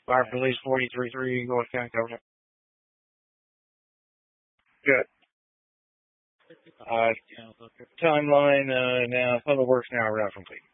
Fire Police 43-3, North County, Governor. Good. Timeline now, Public Works now route complete.